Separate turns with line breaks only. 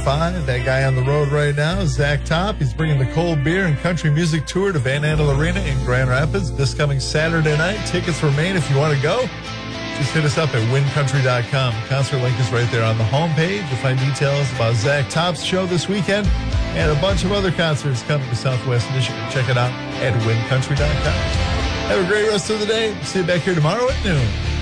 5. That guy on the road right now is Zach Top. He's bringing the cold beer and country music tour to Van Andel Arena in Grand Rapids this coming Saturday night. Tickets remain if you want to go. Just hit us up at wincountry.com. Concert link is right there on the homepage. You'll find details about Zach Top's show this weekend and a bunch of other concerts coming to Southwest Michigan. Check it out at wincountry.com. Have a great rest of the day. See you back here tomorrow at noon.